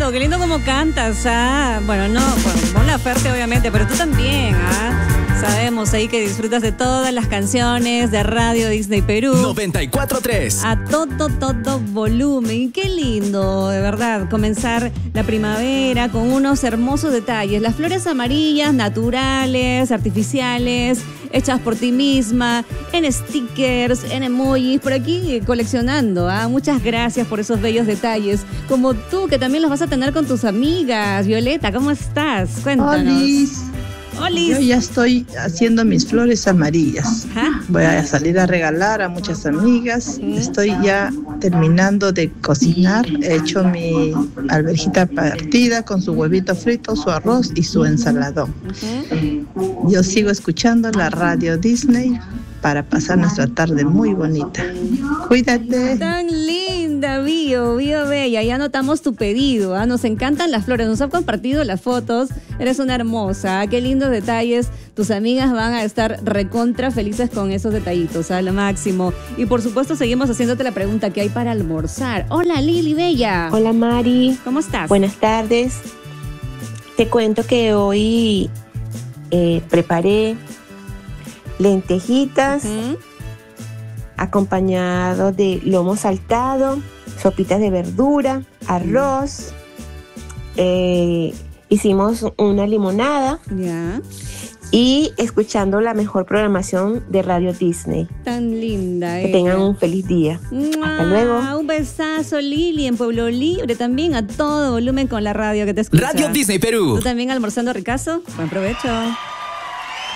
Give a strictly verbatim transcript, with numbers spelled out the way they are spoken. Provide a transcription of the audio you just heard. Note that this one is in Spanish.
lindo, qué lindo como cantas, ¿ah? Bueno, no, bueno, Mon Laferte obviamente, pero tú también, ¿ah? Sabemos ahí que disfrutas de todas las canciones de Radio Disney Perú. noventa y cuatro tres. A todo, todo volumen. Qué lindo, de verdad, comenzar la primavera con unos hermosos detalles. Las flores amarillas, naturales, artificiales, hechas por ti misma, en stickers, en emojis, por aquí coleccionando. ¿Ah? Muchas gracias por esos bellos detalles. Como tú, que también los vas a tener con tus amigas. Violeta, ¿cómo estás? Cuéntanos. Olis. Olis. Yo ya estoy haciendo mis flores amarillas. Ajá. Voy a salir a regalar a muchas amigas. Estoy ya terminando de cocinar. He hecho mi alverjita partida con su huevito frito, su arroz y su ensaladón. Uh-huh. Yo sigo escuchando la Radio Disney para pasar nuestra tarde muy bonita. Cuídate. Tan linda, Bio, Bio Bella. Ya anotamos tu pedido. ¿Ah? Nos encantan las flores. Nos han compartido las fotos. Eres una hermosa. Qué lindos detalles. Tus amigas van a estar recontra felices con esos detallitos. A lo máximo. Y por supuesto, seguimos haciéndote la pregunta: ¿qué hay para almorzar? Hola, Lili Bella. Hola, Mari. ¿Cómo estás? Buenas tardes. Te cuento que hoy eh, preparé lentejitas, uh-huh, acompañado de lomo saltado, sopitas de verdura, arroz. Eh, hicimos una limonada. Ya. Y escuchando la mejor programación de Radio Disney. Tan linda. Que tengan un feliz día. ¡Mua! Hasta luego. Un besazo, Lili, en Pueblo Libre también, a todo volumen con la radio que te escucha. Radio Disney Perú. Tú también almorzando ricazo. Buen provecho.